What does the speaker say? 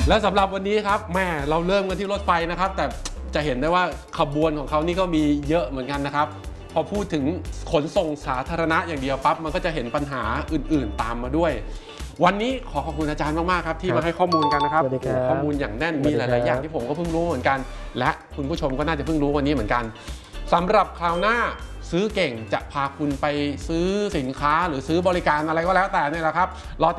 และสำหรับวันนี้ครับแม่เราเริ่มกันที่รถไฟนะครับแต่จะเห็นได้ว่าขบวนของเขานี่ก็มีเยอะเหมือนกันนะครับพอพูดถึงขนส่งสาธารณะอย่างเดียวปั๊บมันก็จะเห็นปัญหาอื่นๆตามมาด้วยวันนี้ขอขอบคุณอาจารย์มากๆครับที่มาให้ข้อมูลกันนะครับข้อมูลอย่างแน่นมีหลายๆอย่างที่ผมก็เพิ่งรู้เหมือนกันและคุณผู้ชมก็น่าจะเพิ่งรู้วันนี้เหมือนกันสำหรับคราวหน้าซื้อเก่งจะพาคุณไปซื้อสินค้าหรือซื้อบริการอะไรก็แล้วแต่นี่แหละครับรอ